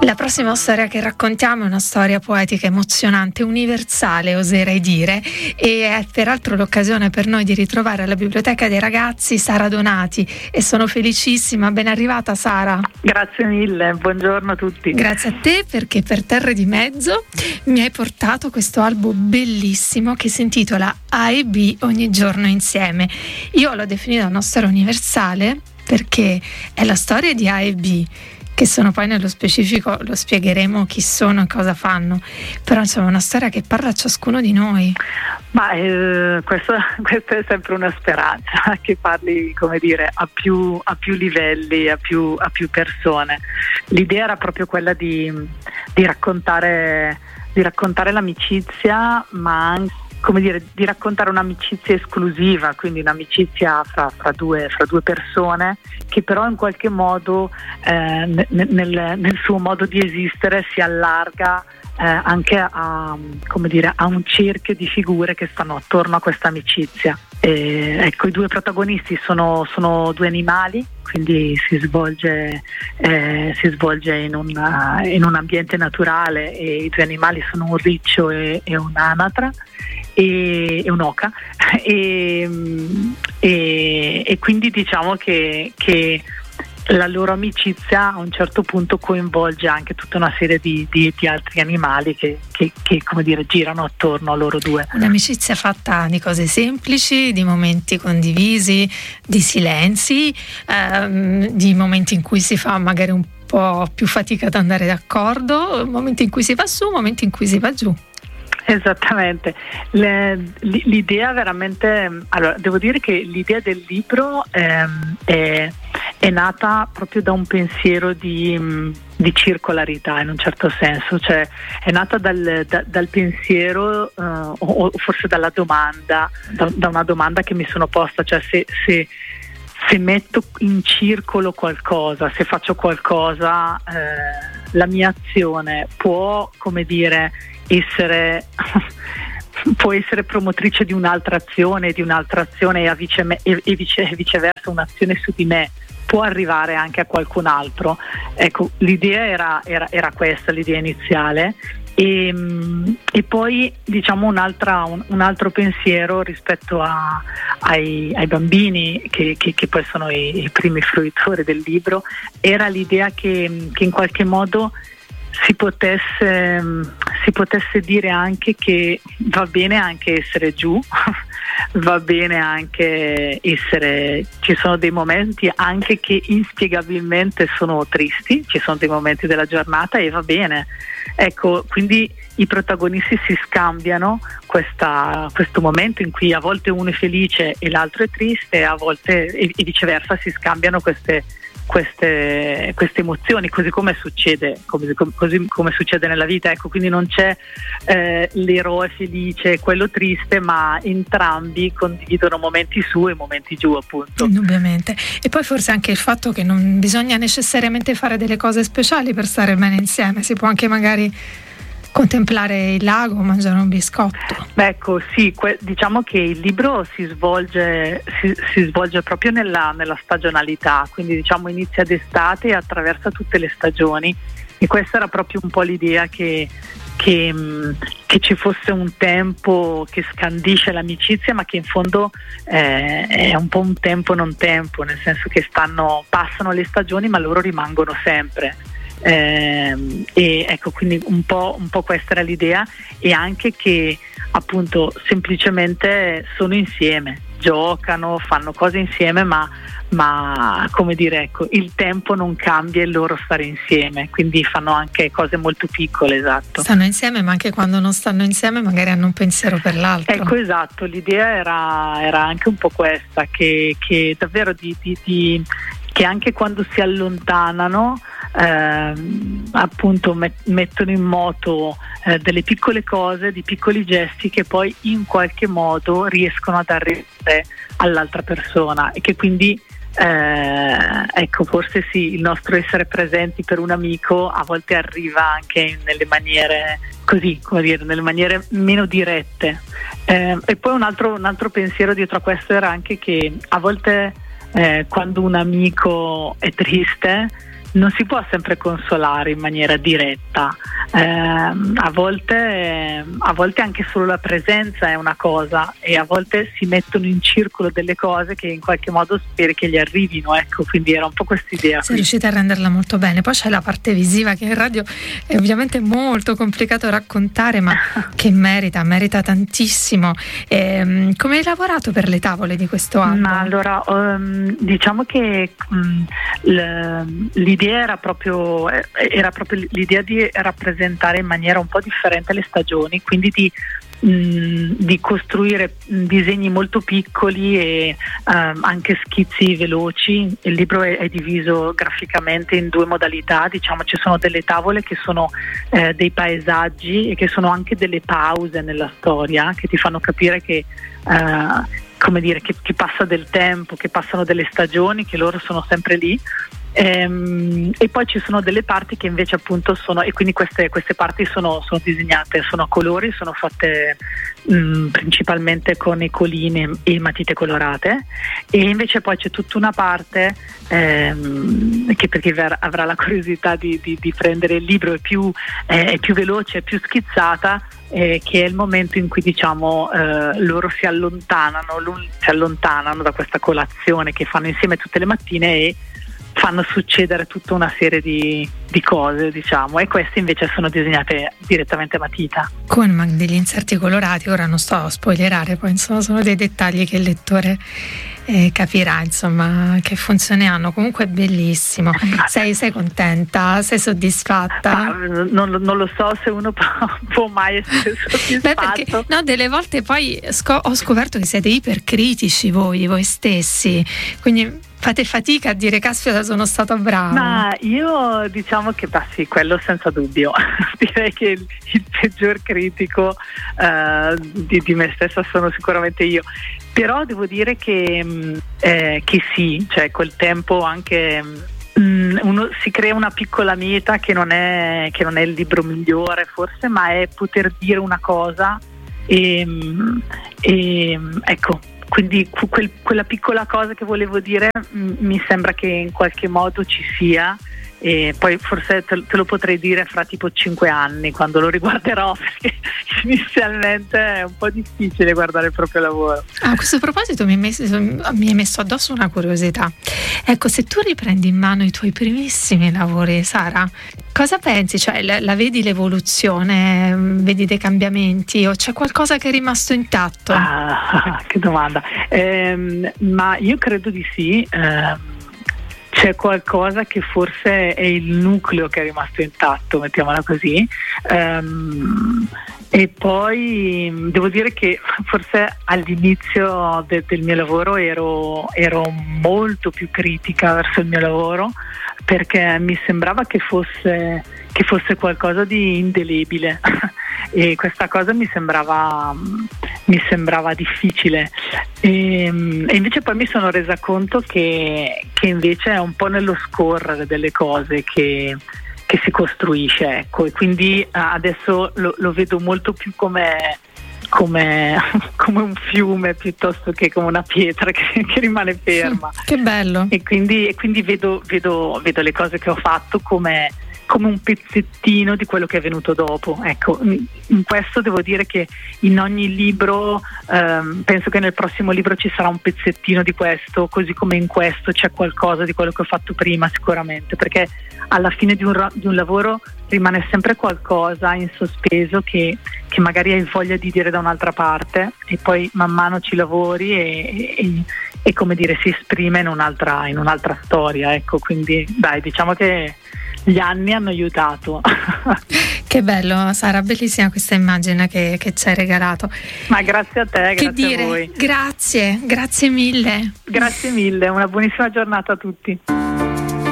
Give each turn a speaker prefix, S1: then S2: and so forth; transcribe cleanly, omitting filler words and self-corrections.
S1: La prossima storia che raccontiamo è una storia poetica, emozionante, universale, oserei dire, e è peraltro l'occasione per noi di ritrovare alla Biblioteca dei Ragazzi Sara Donati, e sono felicissima. Ben arrivata, Sara.
S2: Grazie mille, buongiorno a tutti.
S1: Grazie a te, perché per Terre di Mezzo mi hai portato questo album bellissimo che si intitola A e B ogni giorno insieme. Io l'ho definita una storia universale perché è la storia di A e B, che sono poi nello specifico, lo spiegheremo chi sono e cosa fanno, però insomma è una storia che parla a ciascuno di noi.
S2: Ma questa è sempre una speranza, che parli, come dire, a più livelli, a più persone. L'idea era proprio quella di raccontare l'amicizia, ma anche, come dire, di raccontare un'amicizia esclusiva, quindi un'amicizia fra due persone, che però in qualche modo nel suo modo di esistere si allarga anche a un cerchio di figure che stanno attorno a questa amicizia. Ecco, i due protagonisti sono due animali, quindi si svolge in un ambiente naturale, e i due animali sono un riccio e un'anatra e un'oca, e quindi diciamo che la loro amicizia a un certo punto coinvolge anche tutta una serie di altri animali che come dire, girano attorno a loro due.
S1: Un'amicizia fatta di cose semplici, di momenti condivisi, di silenzi, di momenti in cui si fa magari un po' più fatica ad andare d'accordo, momenti in cui si va su, momenti in cui si va giù.
S2: Esattamente, l'idea veramente, allora devo dire che l'idea del libro è nata proprio da un pensiero di circolarità, in un certo senso, cioè è nata dal pensiero o forse dalla domanda, da una domanda che mi sono posta, cioè se metto in circolo qualcosa, se faccio qualcosa, la mia azione può, come dire, può essere promotrice di un'altra azione e viceversa, un'azione su di me può arrivare anche a qualcun altro. Ecco, l'idea era questa, l'idea iniziale, e poi diciamo un altro pensiero rispetto ai bambini che poi sono i primi fruitori del libro, era l'idea che in qualche modo si potesse dire anche che va bene anche essere giù, va bene anche ci sono dei momenti anche che inspiegabilmente sono tristi, ci sono dei momenti della giornata e va bene. Ecco, quindi i protagonisti si scambiano questo momento in cui a volte uno è felice e l'altro è triste, e a volte e viceversa si scambiano queste emozioni, così come succede nella vita. Ecco, quindi non c'è l'eroe felice e quello triste, ma entrambi condividono momenti su e momenti giù, appunto.
S1: Indubbiamente. E poi forse anche il fatto che non bisogna necessariamente fare delle cose speciali per stare bene insieme, si può anche magari contemplare il lago, mangiare un biscotto.
S2: Beh, ecco, sì, diciamo che il libro si svolge proprio nella stagionalità, quindi diciamo inizia d'estate e attraversa tutte le stagioni, e questa era proprio un po' l'idea che ci fosse un tempo che scandisce l'amicizia, ma che in fondo è un po' un tempo non tempo, nel senso che passano le stagioni ma loro rimangono sempre. E ecco, quindi un po' questa era l'idea, e anche che appunto semplicemente sono insieme, giocano, fanno cose insieme, ma come dire, ecco, il tempo non cambia il loro stare insieme, quindi fanno anche cose molto piccole. Esatto,
S1: stanno insieme, ma anche quando non stanno insieme magari hanno un pensiero per l'altro.
S2: Ecco, esatto, l'idea era anche un po' questa, che davvero che anche quando si allontanano appunto mettono in moto delle piccole cose, di piccoli gesti che poi in qualche modo riescono a dare all'altra persona, e che quindi ecco, forse sì, il nostro essere presenti per un amico a volte arriva anche nelle maniere così, come dire, nelle maniere meno dirette. E poi un altro pensiero dietro a questo era anche che a volte quando un amico è triste non si può sempre consolare in maniera diretta, a volte anche solo la presenza è una cosa, e a volte si mettono in circolo delle cose che in qualche modo speri che gli arrivino, ecco, quindi era un po' quest'idea.
S1: Sei riuscita a renderla molto bene. Poi c'è la parte visiva che in radio è ovviamente molto complicato raccontare, ma che merita tantissimo. Come hai lavorato per le tavole di questo album?
S2: Ma allora, diciamo che l'idea era proprio l'idea di rappresentare in maniera un po' differente le stagioni, quindi di costruire disegni molto piccoli e anche schizzi veloci. Il libro è diviso graficamente in 2 modalità, diciamo. Ci sono delle tavole che sono dei paesaggi e che sono anche delle pause nella storia, che ti fanno capire che come dire, che passa del tempo, che passano delle stagioni, che loro sono sempre lì. E poi ci sono delle parti che invece appunto sono, e quindi queste parti sono disegnate, sono a colori, sono fatte principalmente con e colline e matite colorate, e invece poi c'è tutta una parte che, per chi avrà la curiosità di prendere il libro, è più veloce, è più schizzata, che è il momento in cui, diciamo, loro si allontanano da questa colazione che fanno insieme tutte le mattine e fanno succedere tutta una serie di cose, diciamo, e queste invece sono disegnate direttamente a matita
S1: con degli inserti colorati. Ora non sto a spoilerare, poi insomma sono dei dettagli che il lettore capirà, insomma, che funzione hanno. Comunque è bellissimo. Sei contenta? Sei soddisfatta?
S2: Non lo so se uno può mai essere soddisfatto.
S1: Perché, no, delle volte poi ho scoperto che siete ipercritici voi stessi, quindi fate fatica a dire caspita, sono stato bravo.
S2: Ma io, diciamo che sì, quello senza dubbio. Direi che il peggior critico di me stessa sono sicuramente io. Però devo dire che sì, cioè col tempo anche uno si crea una piccola meta che non è il libro migliore forse, ma è poter dire una cosa e ecco. Quindi quella piccola cosa che volevo dire mi sembra che in qualche modo ci sia, e poi forse te lo potrei dire fra tipo 5 anni quando lo riguarderò, perché inizialmente è un po' difficile guardare il proprio lavoro.
S1: A questo proposito mi hai messo addosso una curiosità. Ecco, se tu riprendi in mano i tuoi primissimi lavori, Sara, cosa pensi? Cioè, la vedi l'evoluzione, vedi dei cambiamenti, o c'è qualcosa che è rimasto intatto?
S2: Che domanda. Ma io credo di sì. C'è qualcosa che forse è il nucleo che è rimasto intatto, mettiamola così. E poi devo dire che forse all'inizio del mio lavoro ero molto più critica verso il mio lavoro, perché mi sembrava che fosse qualcosa di indelebile e questa cosa mi sembrava difficile, e invece poi mi sono resa conto che invece è un po' nello scorrere delle cose che si costruisce, ecco, e quindi adesso lo vedo molto più come un fiume piuttosto che come una pietra che rimane ferma.
S1: Che bello.
S2: E quindi vedo le cose che ho fatto come un pezzettino di quello che è venuto dopo. Ecco, in questo devo dire che in ogni libro penso che nel prossimo libro ci sarà un pezzettino di questo, così come in questo c'è qualcosa di quello che ho fatto prima, sicuramente, perché alla fine di un lavoro rimane sempre qualcosa in sospeso che magari hai voglia di dire da un'altra parte, e poi man mano ci lavori e come dire, si esprime in un'altra storia, ecco. Quindi dai, diciamo che gli anni hanno aiutato.
S1: Che bello, Sara, bellissima questa immagine che ci hai regalato.
S2: Ma grazie a te,
S1: che
S2: grazie
S1: dire,
S2: a voi.
S1: Grazie mille.
S2: Grazie mille, una buonissima giornata a tutti.